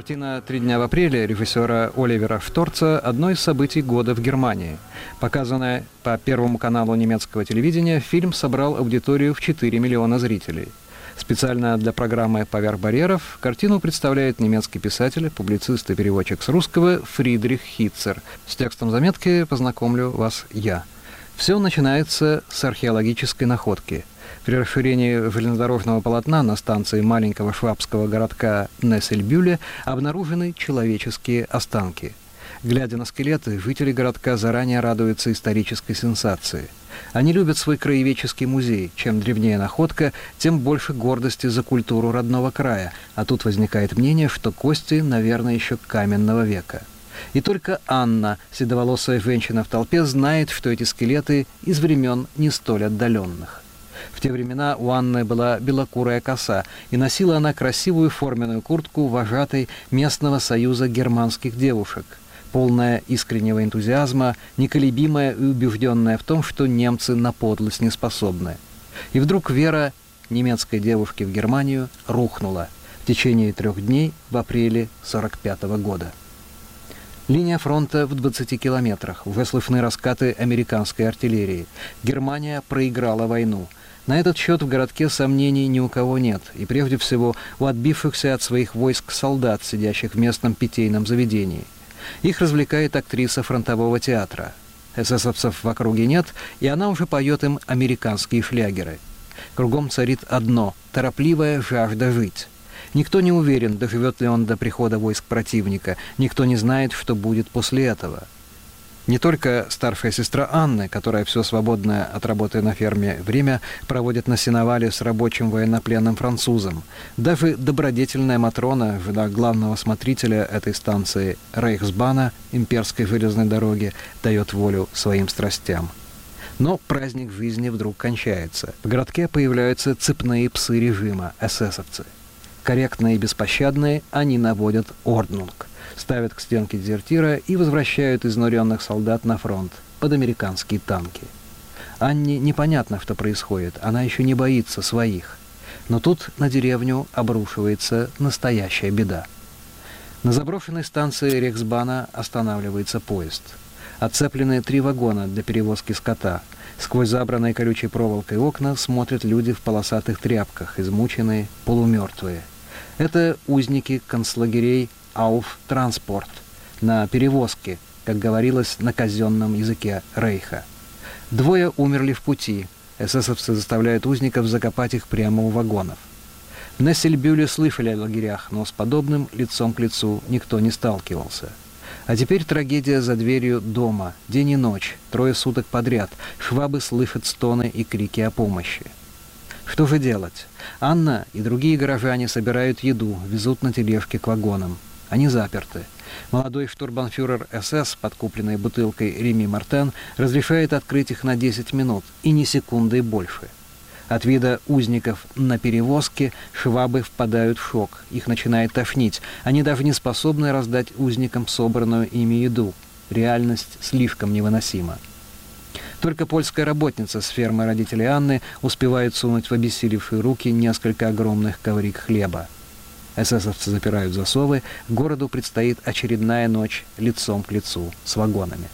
Картина «Три дня в апреле» режиссера Оливера Шторца – одно из событий года в Германии. Показанная по Первому каналу немецкого телевидения, фильм собрал аудиторию в 4 миллиона зрителей. Специально для программы «Поверх барьеров» картину представляет немецкий писатель, публицист и переводчик с русского Фридрих Хитцер. С текстом заметки познакомлю вас я. Все начинается с археологической находки. При расширении железнодорожного полотна на станции маленького швабского городка Нессельбюле обнаружены человеческие останки. Глядя на скелеты, жители городка заранее радуются исторической сенсации. Они любят свой краеведческий музей. Чем древнее находка, тем больше гордости за культуру родного края. А тут возникает мнение, что кости, наверное, еще каменного века. И только Анна, седоволосая женщина в толпе, знает, что эти скелеты из времен не столь отдаленных. В те времена у Анны была белокурая коса, и носила она красивую форменную куртку вожатой местного союза германских девушек, полная искреннего энтузиазма, неколебимая и убежденная в том, что немцы на подлость не способны. И вдруг вера немецкой девушки в Германию рухнула в течение 3 дней в апреле 1945 года. Линия фронта в 20 километрах, уже слышны раскаты американской артиллерии. Германия проиграла войну. На этот счет в городке сомнений ни у кого нет, и прежде всего у отбившихся от своих войск солдат, сидящих в местном питейном заведении. Их развлекает актриса фронтового театра. Эсэсовцев в округе нет, и она уже поет им американские шлягеры. Кругом царит одно – торопливая жажда жить. Никто не уверен, доживет ли он до прихода войск противника, никто не знает, что будет после этого. Не только старшая сестра Анны, которая все свободное от работы на ферме время проводит на сеновале с рабочим военнопленным французом. Даже добродетельная Матрона, жена главного смотрителя этой станции Рейхсбана, имперской железной дороги, дает волю своим страстям. Но праздник жизни вдруг кончается. В городке появляются цепные псы режима, эсэсовцы. Корректные и беспощадные, они наводят орднунг, ставят к стенке дезертира и возвращают изнуренных солдат на фронт под американские танки. Анне непонятно, что происходит, она еще не боится своих. Но тут на деревню обрушивается настоящая беда. На заброшенной станции Рейхсбана останавливается поезд. Отцеплены 3 вагона для перевозки скота. Сквозь забранные колючей проволокой окна смотрят люди в полосатых тряпках, измученные, полумертвые. Это узники концлагерей «Ауфтранспорт» на перевозке, как говорилось на казенном языке Рейха. 2 умерли в пути. Эсэсовцы заставляют узников закопать их прямо у вагонов. В Нессельбюле слышали о лагерях, но с подобным лицом к лицу никто не сталкивался. А теперь трагедия за дверью дома, день и ночь, 3 суток подряд. Швабы слышат стоны и крики о помощи. Что же делать? Анна и другие горожане собирают еду, везут на тележке к вагонам. Они заперты. Молодой штурмбанфюрер СС, подкупленный бутылкой Реми Мартен, разрешает открыть их на 10 минут, и ни секунды больше. От вида узников на перевозке швабы впадают в шок. Их начинает тошнить. Они даже не способны раздать узникам собранную ими еду. Реальность слишком невыносима. Только польская работница с фермы родителей Анны успевает сунуть в обессилевшие руки несколько огромных ковриг хлеба. Эсэсовцы запирают засовы, городу предстоит очередная ночь лицом к лицу с вагонами.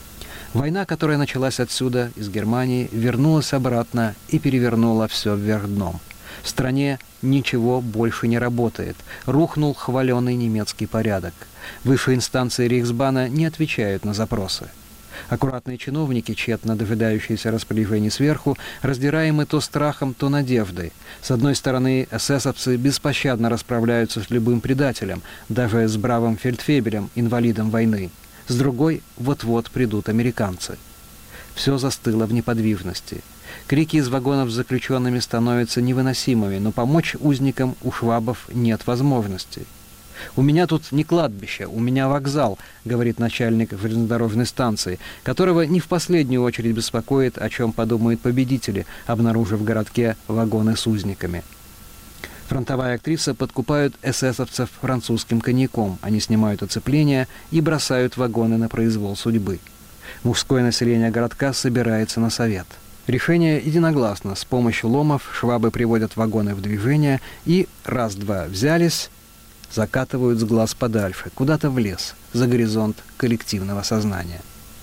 Война, которая началась отсюда, из Германии, вернулась обратно и перевернула все вверх дном. В стране ничего больше не работает. Рухнул хваленый немецкий порядок. Высшие инстанции Рейхсбана не отвечают на запросы. Аккуратные чиновники, тщетно дожидающиеся распоряжений сверху, раздираемы то страхом, то надеждой. С одной стороны, эсэсовцы беспощадно расправляются с любым предателем, даже с бравым фельдфебелем, инвалидом войны. С другой, вот-вот придут американцы. Все застыло в неподвижности. Крики из вагонов с заключенными становятся невыносимыми, но помочь узникам у швабов нет возможности. «У меня тут не кладбище, у меня вокзал», — говорит начальник железнодорожной станции, которого не в последнюю очередь беспокоит, о чем подумают победители, обнаружив в городке вагоны с узниками. Фронтовая актриса подкупают эсэсовцев французским коньяком. Они снимают оцепление и бросают вагоны на произвол судьбы. Мужское население городка собирается на совет. Решение единогласно. С помощью ломов швабы приводят вагоны в движение и раз-два взялись, закатывают с глаз подальше, куда-то в лес, за горизонт коллективного сознания.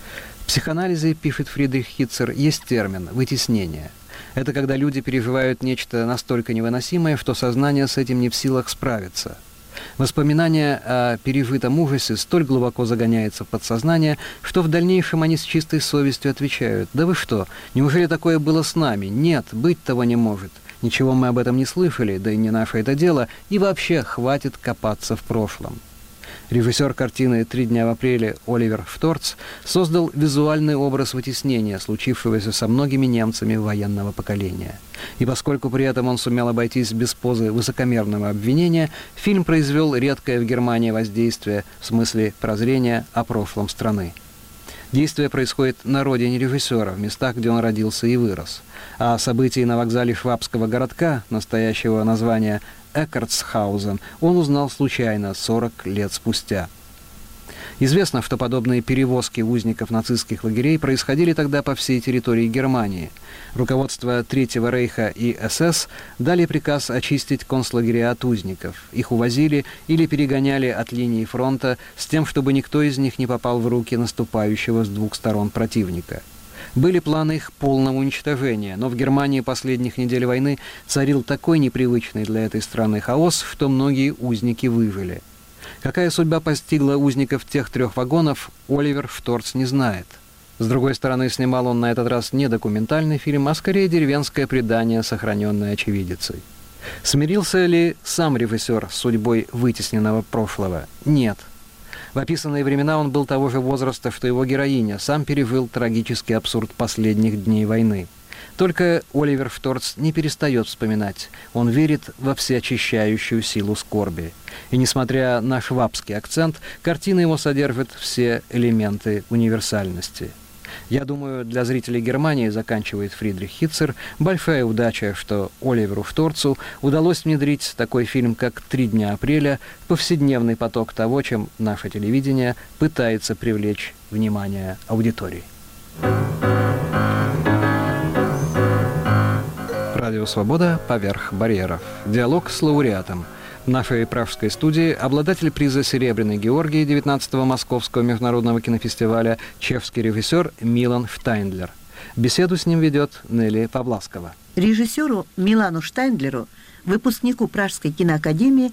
В психоанализе, пишет Фридрих Хитцер, есть термин «вытеснение». Это когда люди переживают нечто настолько невыносимое, что сознание с этим не в силах справиться. Воспоминание о пережитом ужасе столь глубоко загоняется в подсознание, что в дальнейшем они с чистой совестью отвечают: «Да вы что, неужели такое было с нами? Нет, быть того не может. Ничего мы об этом не слышали, да и не наше это дело, и вообще хватит копаться в прошлом». Режиссер картины «Три дня в апреле» Оливер Шторц создал визуальный образ вытеснения, случившегося со многими немцами военного поколения. И поскольку при этом он сумел обойтись без позы высокомерного обвинения, фильм произвел редкое в Германии воздействие в смысле прозрения о прошлом страны. Действие происходит на родине режиссера, в местах, где он родился и вырос. А события на вокзале Швабского городка, настоящего названия Эккартсхаузен, он узнал случайно 40 лет спустя. Известно, что подобные перевозки узников нацистских лагерей происходили тогда по всей территории Германии. Руководство Третьего рейха и СС дали приказ очистить концлагеря от узников. Их увозили или перегоняли от линии фронта с тем, чтобы никто из них не попал в руки наступающего с двух сторон противника. Были планы их полного уничтожения, но в Германии последних недель войны царил такой непривычный для этой страны хаос, что многие узники выжили. Какая судьба постигла узников тех 3 вагонов, Оливер Шторц не знает. С другой стороны, снимал он на этот раз не документальный фильм, а скорее деревенское предание, сохраненное очевидицей. Смирился ли сам режиссер с судьбой вытесненного прошлого? Нет. В описанные времена он был того же возраста, что его героиня, сам пережил трагический абсурд последних дней войны. Только Оливер Шторц не перестает вспоминать. Он верит во всеочищающую силу скорби. И несмотря на швабский акцент, картина его содержит все элементы универсальности. Я думаю, для зрителей Германии, заканчивает Фридрих Хитцер, большая удача, что Оливеру Шторцу удалось внедрить такой фильм, как «Три дня апреля», в повседневный поток того, чем наше телевидение пытается привлечь внимание аудитории. Радио «Свобода. Поверх барьеров». Диалог с лауреатом. В нашей пражской студии обладатель приза «Серебряный Георгий» 19-го Московского международного кинофестиваля, чешский режиссер Милан Штайндлер. Беседу с ним ведет Нелли Павласкова. Режиссеру Милану Штайндлеру, выпускнику Пражской киноакадемии,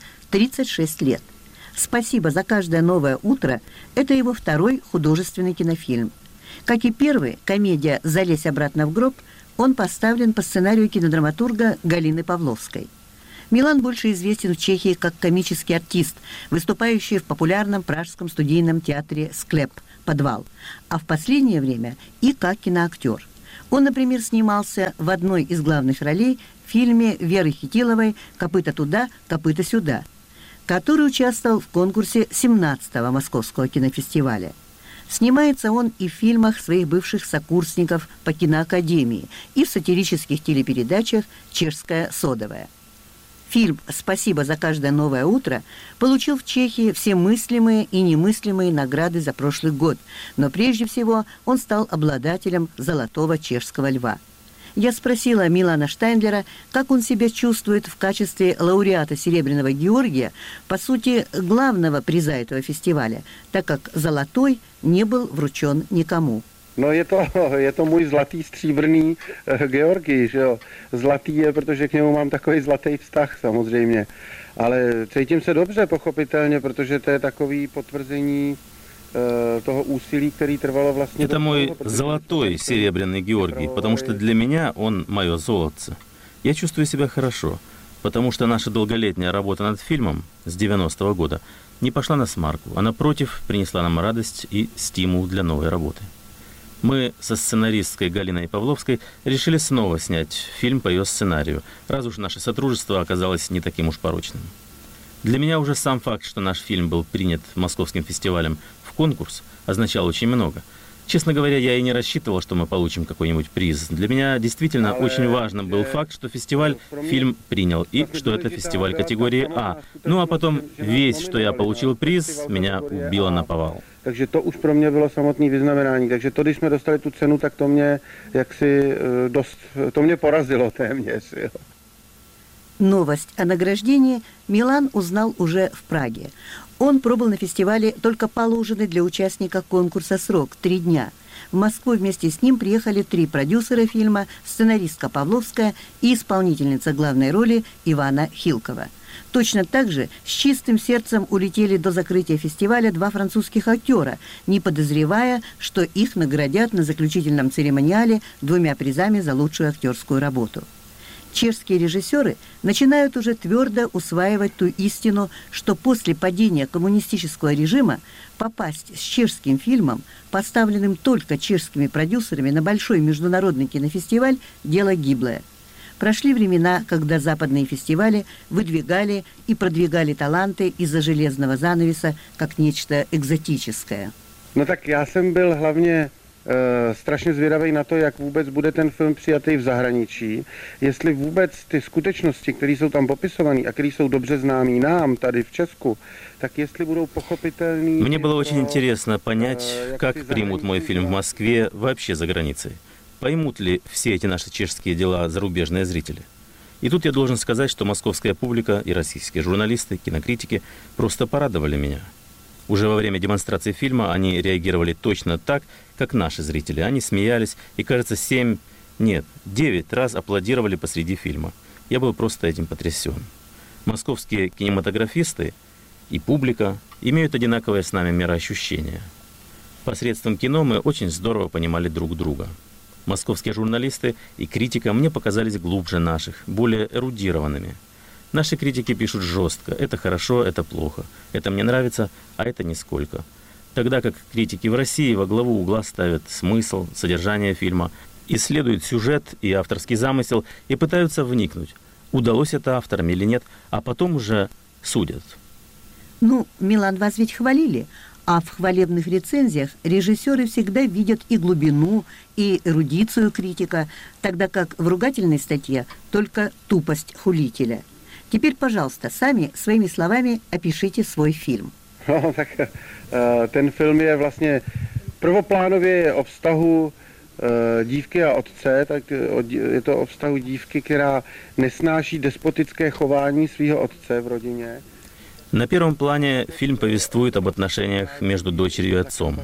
36 лет. «Спасибо за каждое новое утро» – это его 2-й художественный кинофильм. Как и первый, комедия «Залезь обратно в гроб», он поставлен по сценарию кинодраматурга Галины Павловской. Милан больше известен в Чехии как комический артист, выступающий в популярном пражском студийном театре «Склеп» «Подвал», а в последнее время и как киноактер. Он, например, снимался в одной из главных ролей в фильме Веры Хитиловой «Копыта туда, копыта сюда», который участвовал в конкурсе 17-го Московского кинофестиваля. Снимается он и в фильмах своих бывших сокурсников по киноакадемии, и в сатирических телепередачах «Чешская содовая». Фильм «Спасибо за каждое новое утро» получил в Чехии все мыслимые и немыслимые награды за прошлый год, но прежде всего он стал обладателем «Золотого чешского льва». Я спросила Милана Штайндлера, как он себя чувствует в качестве лауреата «Серебряного Георгия», по сути, главного приза этого фестиваля, так как «Золотой» не был вручен никому. No je to můj zlatý stříbrný Georgij, že jo. Zlatý je, protože k němu mám takový zlatý vztah samozřejmě. Ale cítím se dobře, pochopitelně, protože to je takový potvrzení toho úsilí, který trvalo vlastně... Это мой золотой серебряный Георгий, потому что для меня он мое золотце. Я чувствую себя хорошо, потому что наша долголетняя работа над фильмом с 90-го года не пошла на смарку, а напротив принесла нам радость и стимул для новой работы. Мы со сценаристкой Галиной Павловской решили снова снять фильм по ее сценарию, раз уж наше сотрудничество оказалось не таким уж порочным. Для меня уже сам факт, что наш фильм был принят Московским фестивалем в конкурс, означал очень много. Честно говоря, я и не рассчитывал, что мы получим какой-нибудь приз. Для меня действительно очень важным был факт, что фестиваль фильм принял, и что это фестиваль категории А. Ну а потом весь, что я получил приз, меня убило наповал. Takže to už pro mě bylo samotné vyznamenání. Takže to, když jsme dostali tu cenu, tak to mě jaksi dost, to mě porazilo téměř. Jo. Новость о награждении Милан узнал уже в Праге. Он пробыл на фестивале только положенный для участника конкурса срок – 3 дня. В Москву вместе с ним приехали 3 продюсера фильма, сценаристка Павловская и исполнительница главной роли Ивана Хилкова. Точно так же с чистым сердцем улетели до закрытия фестиваля 2 французских актера, не подозревая, что их наградят на заключительном церемониале 2 призами за лучшую актерскую работу. Чешские режиссеры начинают уже твердо усваивать ту истину, что после падения коммунистического режима попасть с чешским фильмом, поставленным только чешскими продюсерами на большой международный кинофестиваль, дело гиблое. Прошли времена, когда западные фестивали выдвигали и продвигали таланты из-за железного занавеса как нечто экзотическое. No tak já jsem byl hlavně strašně zvědavý na to, jak vůbec bude ten film přijatý v zahraničí, jestli vůbec ty skutečnosti, které jsou tam popisované a které jsou dobře známé nám tady v Česku, так если будут похопительные. Мне было очень интересно понять, как примут мой фильм в Москве, вообще за границей. Поймут ли все эти наши чешские дела зарубежные зрители? И тут я должен сказать, что московская публика и российские журналисты, кинокритики просто порадовали меня. Уже во время демонстрации фильма они реагировали точно так, как наши зрители. Они смеялись и, кажется, 9 раз аплодировали посреди фильма. Я был просто этим потрясен. Московские кинематографисты и публика имеют одинаковое с нами мироощущение. Посредством кино мы очень здорово понимали друг друга. Московские журналисты и критика мне показались глубже наших, более эрудированными. Наши критики пишут жестко. Это хорошо, это плохо. Это мне нравится, а это нисколько. Тогда как критики в России во главу угла ставят смысл, содержание фильма, исследуют сюжет и авторский замысел и пытаются вникнуть, удалось это авторам или нет, а потом уже судят. Ну, Милан, вас ведь хвалили, а в хвалебных рецензиях режиссеры всегда видят и глубину, и эрудицию критика, тогда как в ругательной статье только тупость хулителя. Теперь, пожалуйста, сами своими словами опишите свой фильм. No, tak ten film je vlastně prvoplánově o vztahu dívky a otce, tak je to o vztahu dívky, která nesnáší despotické chování svého otce v rodině. На первом плане фильм повествует об отношениях между дочерью и отцом.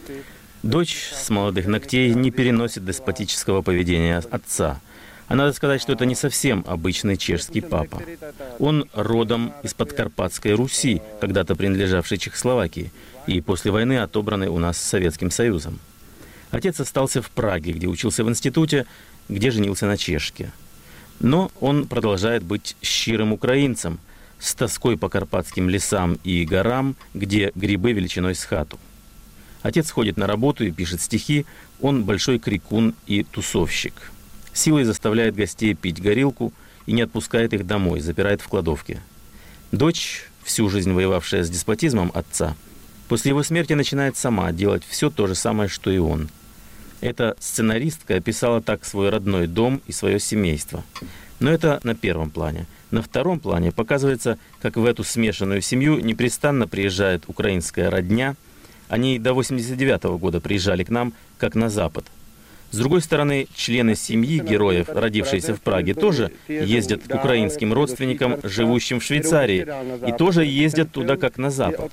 Дочь с молодых ногтей не переносит деспотического поведения отца. А надо сказать, что это не совсем обычный чешский папа. Он родом из Подкарпатской Руси, когда-то принадлежавшей Чехословакии, и после войны отобранный у нас Советским Союзом. Отец остался в Праге, где учился в институте, где женился на чешке. Но он продолжает быть щирым украинцем, с тоской по карпатским лесам и горам, где грибы величиной с хату. Отец ходит на работу и пишет стихи, он большой крикун и тусовщик. Силой заставляет гостей пить горилку и не отпускает их домой, запирает в кладовке. Дочь, всю жизнь воевавшая с деспотизмом отца, после его смерти начинает сама делать все то же самое, что и он. Эта сценаристка описала так свой родной дом и свое семейство. Но это на первом плане. На втором плане показывается, как в эту смешанную семью непрестанно приезжает украинская родня. Они до 1989 года приезжали к нам, как на Запад. С другой стороны, члены семьи героев, родившиеся в Праге, тоже ездят к украинским родственникам, живущим в Швейцарии, и тоже ездят туда, как на Запад.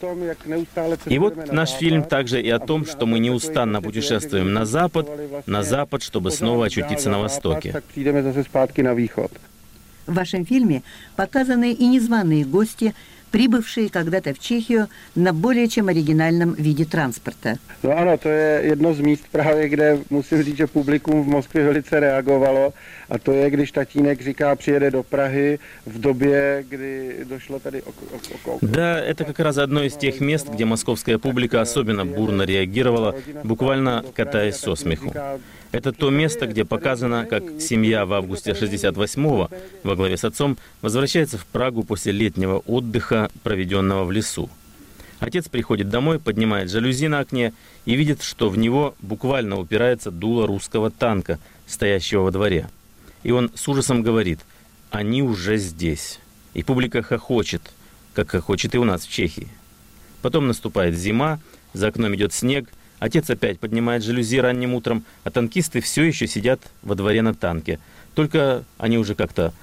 И вот наш фильм также и о том, что мы неустанно путешествуем на Запад, чтобы снова очутиться на Востоке. В вашем фильме показаны и незваные гости, прибывшие когда-то в Чехию на более чем оригинальном виде транспорта. No ano, to je jedno z míst právě, kde musím říct, že publikum v Moskvě velice reagovalo. A to je, když tatínek říká, přijede do Prahy v době, kdy došlo tady Да, это как раз одно из тех мест, где московская публика особенно бурно реагировала, буквально катаясь со смеху. Это то место, где показано, как семья в августе 1968-го во главе с отцом возвращается в Прагу после летнего отдыха, проведенного в лесу. Отец приходит домой, поднимает жалюзи на окне и видит, что в него буквально упирается дуло русского танка, стоящего во дворе. И он с ужасом говорит: «Они уже здесь». И публика хохочет, как хохочет и у нас в Чехии. Потом наступает зима, за окном идет снег, отец опять поднимает жалюзи ранним утром, а танкисты все еще сидят во дворе на танке. Только они уже как-то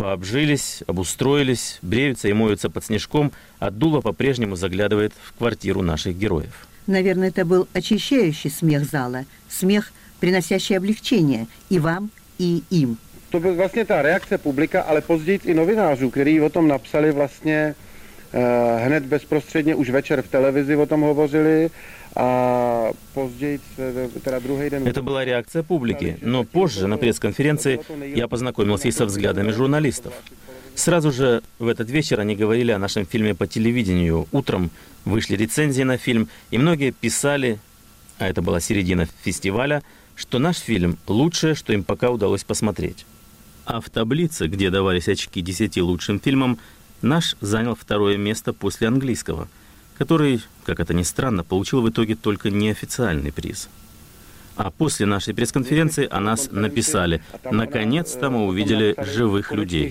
пообжились, обустроились, бреются и моются под снежком, а дуло по-прежнему заглядывает в квартиру наших героев. Наверное, это был очищающий смех зала, смех, приносящий облегчение и вам, и им. To byla vlastně ta reakce publika, ale později i novinářů, kteří o tom napsali vlastně hned bezprostředně už večer v televizi o tom hovořili a později, teda druhý den... Это была реакция публики, но позже на пресс-конференции я познакомился и со взглядами журналистов. Сразу же в этот вечер они говорили о нашем фильме по телевидению. Утром вышли рецензии на фильм, и многие писали, а это была середина фестиваля, что наш фильм лучшее, что им пока удалось посмотреть. А в таблице, где давались очки 10 лучшим фильмам, наш занял второе место после английского, который, как это ни странно, получил в итоге только неофициальный приз. А после нашей пресс-конференции о нас написали: «Наконец-то мы увидели живых людей».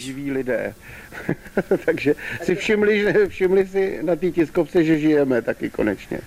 Takže si všimli si na té tiskovce, že žijeme taky konečně.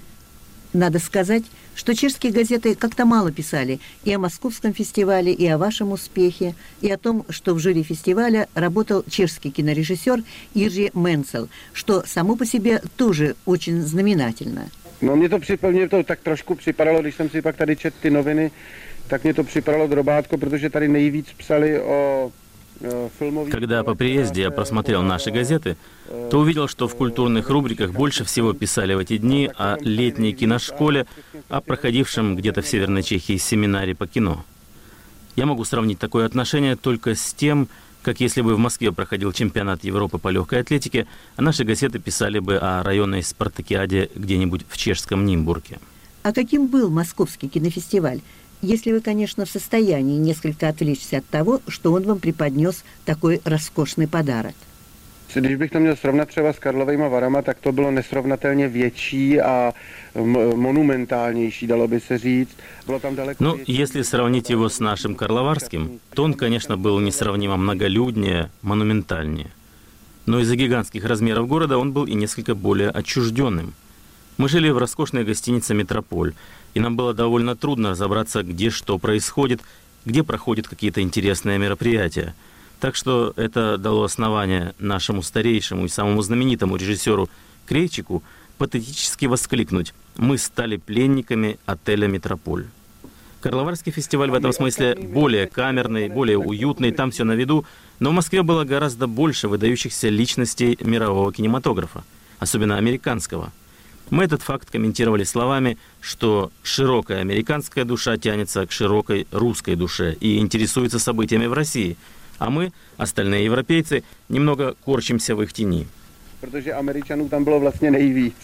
Надо сказать, что чешские газеты как-то мало писали и о Московском фестивале, и о вашем успехе, и о том, что в жюри фестиваля работал чешский кинорежиссер Иржи Менцел, что само по себе тоже очень знаменательно. No mě to tak trošku připadalo, když jsem si pak tady četl ty noviny, tak mě to připadalo drobátko, protože tady nejvíc psali o filmových... Когда по приезде я просмотрел наши газеты, то увидел, что в культурных рубриках больше всего писали в эти дни о летней киношколе, о проходившем где-то в Северной Чехии семинаре по кино. Я могу сравнить такое отношение только с тем, как если бы в Москве проходил чемпионат Европы по легкой атлетике, а наши газеты писали бы о районной спартакиаде где-нибудь в чешском Нимбурге. А каким был Московский кинофестиваль, если вы, конечно, в состоянии несколько отвлечься от того, что он вам преподнес такой роскошный подарок? Když bych to měl srovnat třeba s Karlovými Varama, tak to bylo nesrovnatelně větší a monumentálnější, dalo by se říct. Bylo tam daleko Ну, если сравнить его с нашим Карловарским, то он, конечно, был несравнимо многолюднее, монументальнее. Но из-за гигантских размеров города он был и несколько более отчужденным. Мы жили в роскошной гостинице «Метрополь», и нам было довольно трудно разобраться, где что происходит, где проходят какие-то интересные мероприятия. Так что это дало основание нашему старейшему и самому знаменитому режиссеру Крейчику патетически воскликнуть: «Мы стали пленниками отеля «Метрополь». Карловарский фестиваль в этом смысле более камерный, более уютный, там все на виду, но в Москве было гораздо больше выдающихся личностей мирового кинематографа, особенно американского. Мы этот факт комментировали словами, что широкая американская душа тянется к широкой русской душе и интересуется событиями в России, а мы, остальные европейцы, немного корчимся в их тени. Protože Američanů tam bylo vlastně nejvíc.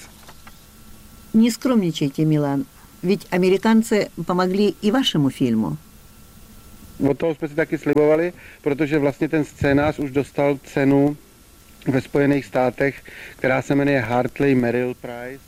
Не скромничайте, Милан, ведь американцы помогли и вашему фильму. Od toho jsme si taky slibovali, protože vlastně ten scénář už dostal cenu ve Spojených státech, která se jmenuje Hartley Merrill Prize.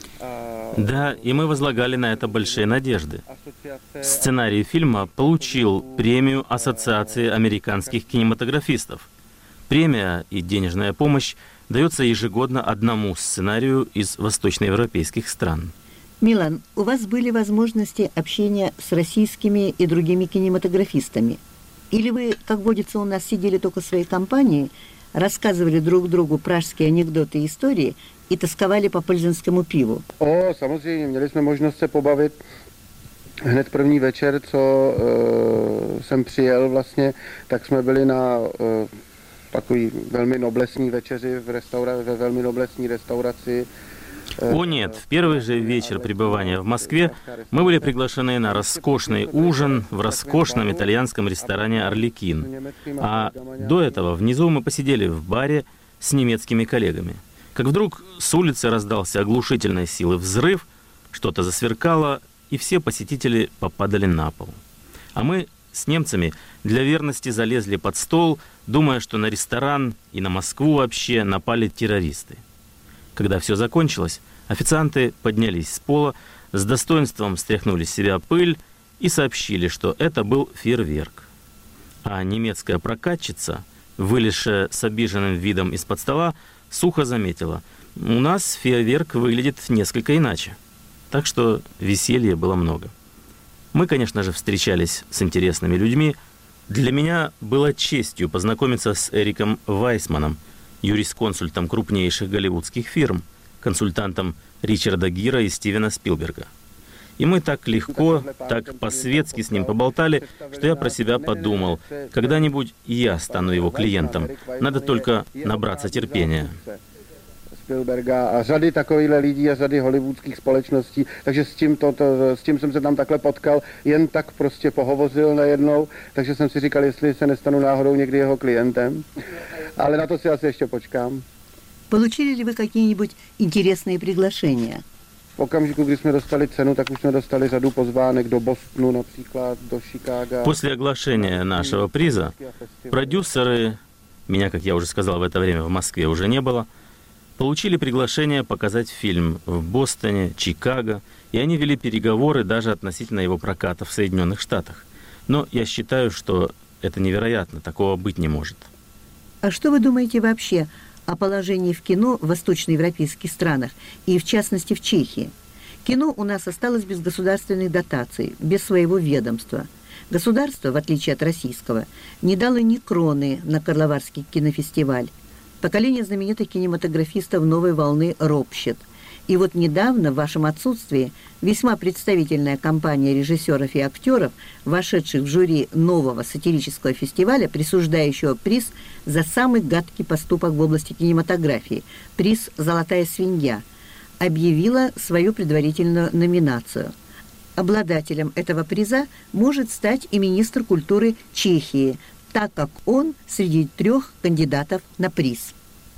Да, и мы возлагали на это большие надежды. Сценарий фильма получил премию Ассоциации американских кинематографистов. Премия и денежная помощь дается ежегодно одному сценарию из восточноевропейских стран. Милан, у вас были возможности общения с российскими и другими кинематографистами? Или вы, как водится у нас, сидели только в своей компании, рассказывали друг другу пражские анекдоты и истории и тосковали по пользенскому пиву? Samozřejmě, měli jsme možnost se pobavit hned první večer, co jsem přijel vlastně, tak jsme byli na takový velmi noblesní večeři ve velmi noblesní restauraci. О нет, в первый же вечер пребывания в Москве мы были приглашены на роскошный ужин в роскошном итальянском ресторане «Арлекин». А до этого внизу мы посидели в баре с немецкими коллегами. Как вдруг с улицы раздался оглушительной силы взрыв, что-то засверкало, и все посетители попадали на пол. А мы с немцами для верности залезли под стол, думая, что на ресторан и на Москву вообще напали террористы. Когда все закончилось, официанты поднялись с пола, с достоинством стряхнули с себя пыль и сообщили, что это был фейерверк. А немецкая прокатчица, вылезшая с обиженным видом из-под стола, сухо заметила: «У нас фейерверк выглядит несколько иначе». Так что веселья было много. Мы, конечно же, встречались с интересными людьми, Для меня было честью познакомиться с Эриком Вайсманом, юрисконсультом крупнейших голливудских фирм, консультантом Ричарда Гира и Стивена Спилберга. И мы так легко, так по-светски с ним поболтали, что я про себя подумал, когда-нибудь и я стану его клиентом. Надо только nabrat терпения. Spielberga a řady takovýchhle lidí a řady hollywoodských společností, takže s tím jsem se tam takhle potkal, jen tak prostě pohovořil najednou, takže jsem si říkal, jestli se nestanu náhodou někdy jeho klientem, ale na to si asi ještě počkám. Получили ли вы какие-нибудь интересные приглашения? V okamžiku, kdy jsme dostali cenu, tak už jsme dostali řadu pozvánek do Bostonu například, do Chicaga. После оглашения нашего приза продюсеры, меня, как я уже сказал, в это время в Москве уже не было, получили приглашение показать фильм в Бостоне, Чикаго, и они вели переговоры даже относительно его проката в Соединенных Штатах. Но я считаю, что это невероятно, такого быть не может. А что вы думаете вообще о положении в кино в восточноевропейских странах, и в частности в Чехии? Кино у нас осталось без государственных дотаций, без своего ведомства. Государство, в отличие от российского, не дало ни кроны на Карловарский кинофестиваль. Поколение знаменитых кинематографистов новой волны ропщет. И вот недавно, в вашем отсутствии, весьма представительная компания режиссеров и актеров, вошедших в жюри нового сатирического фестиваля, присуждающего приз за самый гадкий поступок в области кинематографии, приз «Золотая свинья», объявила свою предварительную номинацию. Обладателем этого приза может стать и министр культуры Чехии, так как он среди 3 кандидатов на приз.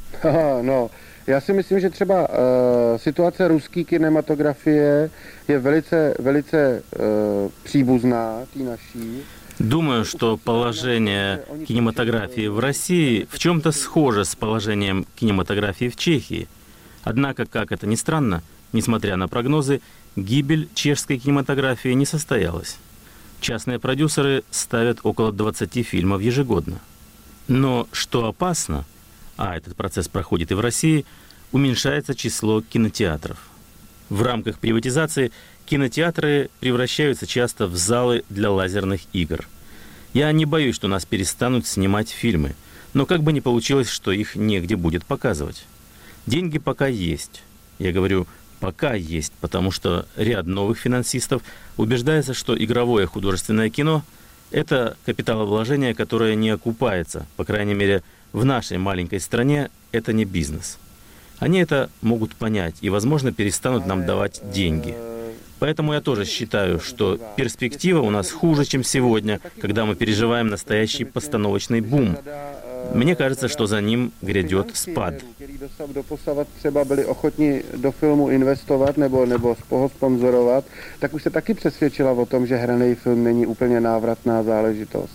No, já si myslím, že třeba situace ruské kinematografie je velice příbuzná té naší. Думаю, что положение кинематографии в России в чем-то схоже с положением кинематографии в Чехии. Однако, как это ни странно, несмотря на прогнозы, гибель чешской кинематографии не состоялась. Частные продюсеры ставят около 20 фильмов ежегодно. Но что опасно, а этот процесс проходит и в России, уменьшается число кинотеатров. В рамках приватизации кинотеатры превращаются часто в залы для лазерных игр. Я не боюсь, что нас перестанут снимать фильмы, но как бы ни получилось, что их негде будет показывать. Деньги пока есть. Я говорю «пока есть», потому что ряд новых финансистов убеждается, что игровое художественное кино – это капиталовложение, которое не окупается. По крайней мере, в нашей маленькой стране это не бизнес. Они это могут понять и, возможно, перестанут нам давать деньги. Поэтому я тоже считаю, что перспектива у нас хуже, чем сегодня, когда мы переживаем настоящий постановочный бум. Мне кажется, что за ним грядет спад. Doposavat třeba byli ochotni do filmu investovat nebo ho sponzorovat, tak už se taky přesvědčila o tom, že hraný film není úplně návratná záležitost.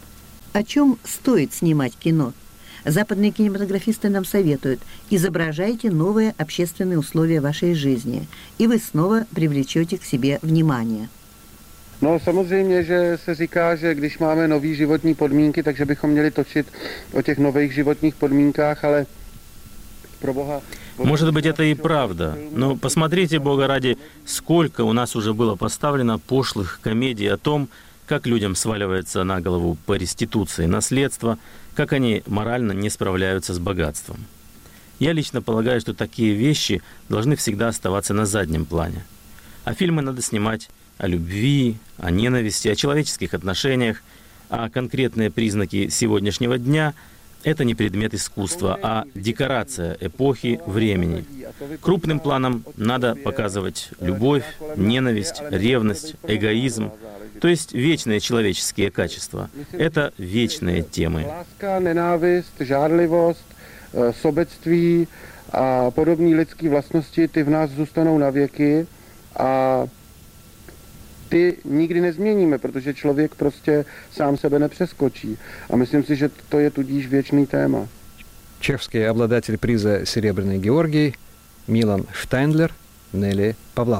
О чем стоит снимать кино? Западные кинематографисты нам советуют: изображайте новые общественные условия вашей жизни, и вы снова привлечете к себе внимание. No samozřejmě, že se říká, že když máme nový životní podmínky, takže bychom měli točit o těch nových životních podmínkách, ale pro Boha... Может быть, это и правда, но посмотрите, Бога ради, сколько у нас уже было поставлено пошлых комедий о том, как людям сваливается на голову по реституции наследство, как они морально не справляются с богатством. Я лично полагаю, что такие вещи должны всегда оставаться на заднем плане. А фильмы надо снимать о любви, о ненависти, о человеческих отношениях, а конкретные признаки сегодняшнего дня – это не предмет искусства, а декорация эпохи, времени. Крупным планом надо показывать любовь, ненависть, ревность, эгоизм, то есть вечные человеческие качества. Это вечные темы. Láska, nenávist, žárlivost, sobectví a podobné lidské vlastnosti, ty v nás zůstanou na věky a ty nikdy nezměníme, protože člověk prostě sám sebe nepřeskočí. A myslím si, že to je tudíž věčný téma. Чешский обладатель приза «Серебряный Георгий» Милан Штайндлер, Нелли Павловская.